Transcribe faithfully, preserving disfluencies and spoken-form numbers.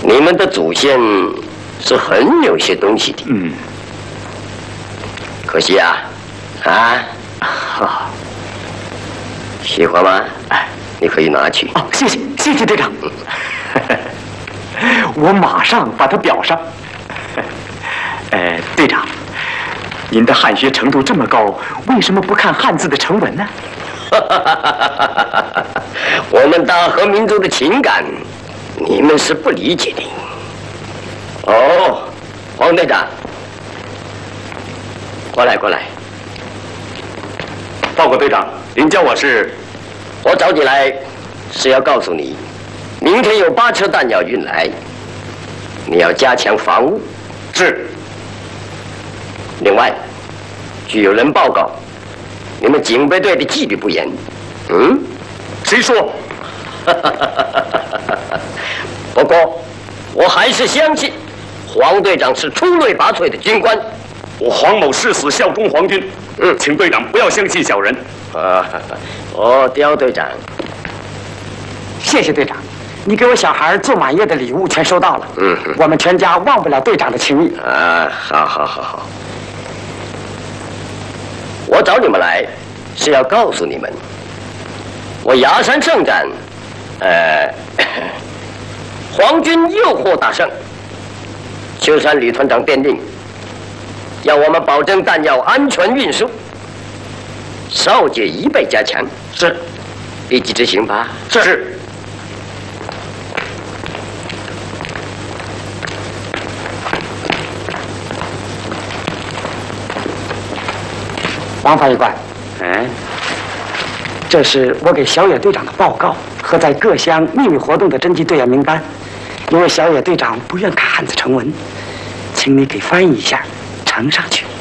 你们的祖先是很有些东西的。 嗯。 可惜啊，啊， 好， 喜欢吗？ 哎， 你可以拿去。 哦，谢谢，谢谢队长。我马上把它裱上。呃，队长，您的汉学程度这么高，为什么不看汉字的成文呢？ 我们大和民族的情感，你们是不理解的。哦，黄队长，过来，过来。 报告队长，您叫我是？ 我找你来是要告诉你，明天有八车弹药运来，你要加强防务。 是。 另外，据有人报告，你们警备队的纪律不严。嗯？ 谁说？ 不过，我还是相信黄队长是出类拔萃的军官。 我黄某誓死效忠皇军。嗯，请队长不要相信小人。 啊，哦，刁队长， 谢谢队长，你给我小孩做满月的礼物全收到了。嗯，我们全家忘不了队长的情谊。 啊，好好好好。我找你们来是要告诉你们，我崖山圣战，呃，皇军又获大胜。秋山李团长电令，要我们保证弹药安全运输，哨戒一倍加强。 是， 立即执行吧。 是。是王翻译官，嗯，这是我给小野队长的报告和在各乡秘密活动的侦缉队员名单。因为小野队长不愿看汉字成文，请你给翻译一下，呈上去。